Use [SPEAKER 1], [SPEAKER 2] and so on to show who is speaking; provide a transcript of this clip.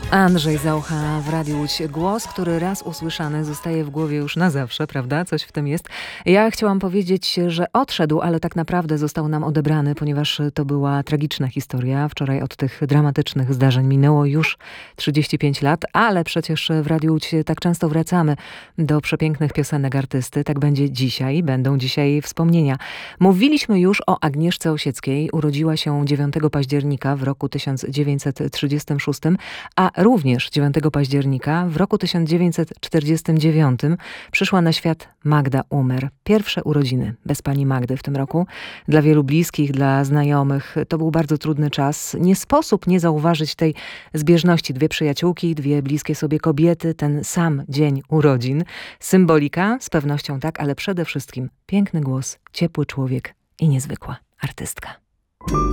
[SPEAKER 1] Andrzej Zaucha w Radiu Łódź. Głos, który raz usłyszany zostaje w głowie już na zawsze, prawda? Coś w tym jest. Ja chciałam powiedzieć, że odszedł, ale tak naprawdę został nam odebrany, ponieważ to była tragiczna historia. Wczoraj od tych dramatycznych zdarzeń minęło już 35 lat, ale przecież w Radiu Łódź tak często wracamy do przepięknych piosenek artysty. Tak będzie dzisiaj. Będą dzisiaj wspomnienia. Mówiliśmy już o Agnieszce Osieckiej. Urodziła się 9 października w roku 1936, a również 9 października w roku 1949 przyszła na świat Magda Umer. Pierwsze urodziny bez pani Magdy w tym roku. Dla wielu bliskich, dla znajomych to był bardzo trudny czas. Nie sposób nie zauważyć tej zbieżności. Dwie przyjaciółki, dwie bliskie sobie kobiety, ten sam dzień urodzin. Symbolika? Z pewnością tak, ale przede wszystkim piękny głos, ciepły człowiek i niezwykła artystka.